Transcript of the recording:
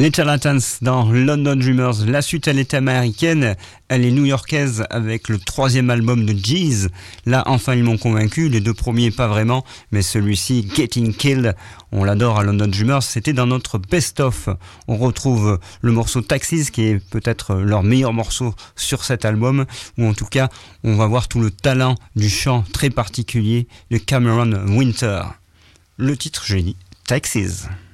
Les Charlatans dans London Dreamers. La suite, elle est américaine, elle est new-yorkaise avec le 3e album de Jeez. Là, enfin, ils m'ont convaincu. Les 2 premiers, pas vraiment, mais celui-ci, Getting Killed, on l'adore à London Dreamers. C'était dans notre best-of. On retrouve le morceau Taxis, qui est peut-être leur meilleur morceau sur cet album, ou en tout cas, on va voir tout le talent du chant très particulier de Cameron Winter. Le titre, j'ai dit, Taxis.